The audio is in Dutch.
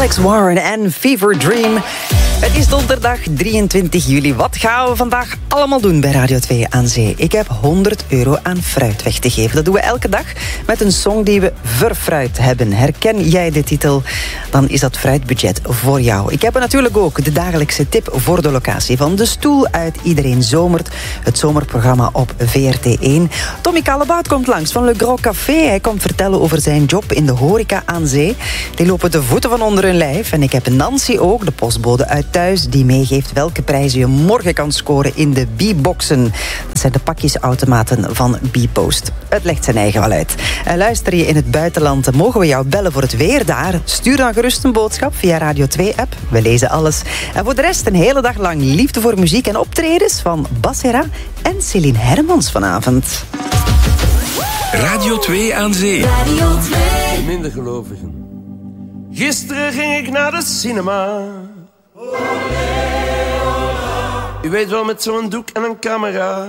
Alex Warren en Fever Dream. Het is donderdag 23 juli. Wat gaan we vandaag allemaal doen bij Radio 2 aan Zee? Ik heb €100 aan fruit weg te geven. Dat doen we elke dag met een song die we verfruit hebben. Herken jij de titel? Dan is dat fruitbudget voor jou. Ik heb natuurlijk ook de dagelijkse tip voor de locatie van De Stoel uit Iedereen Zomert. Het zomerprogramma op VRT1. Tommy Kallebout komt langs van Le Gros Café. Hij komt vertellen over zijn job in de horeca aan Zee. Die lopen de voeten van onder hun lijf. En ik heb Nancy ook, de postbode uit thuis, die meegeeft welke prijzen je morgen kan scoren in de B-boxen. Dat zijn de pakjesautomaten van B-Post. Het legt zijn eigen wel uit. Luister je in het buitenland, mogen we jou bellen voor het weer daar? Stuur dan gerust een boodschap via Radio 2-app. We lezen alles. En voor de rest een hele dag lang liefde voor muziek en optredens van Basera en Céline Hermans vanavond. Radio 2 aan Zee. Radio 2. Minder gelovigen. Gisteren ging ik naar de cinema. U weet wel, met zo'n doek en een camera.